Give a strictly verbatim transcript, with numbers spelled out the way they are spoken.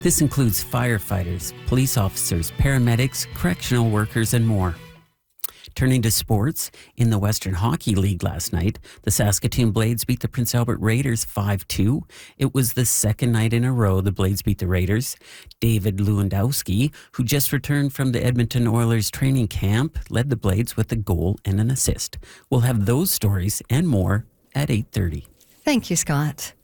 This includes firefighters, police officers, paramedics, correctional workers, and more. Turning to sports, in the Western Hockey League last night, the Saskatoon Blades beat the Prince Albert Raiders five two. It was the second night in a row the Blades beat the Raiders. David Lewandowski, who just returned from the Edmonton Oilers training camp, led the Blades with a goal and an assist. We'll have those stories and more at eight thirty. Thank you, Scott.